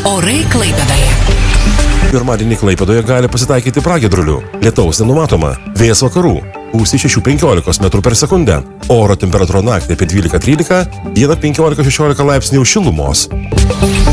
Orai Klaipėdoje. Pirmadienį Klaipėdoje gali pasitaikyti pragiedrulių. Lietaus nenumatoma. Vėjas vakarų. Gūsiai 6–15 m/s. Oro temperatūra naktį apie 12–13, dieną 15–16 laipsnių šilumos.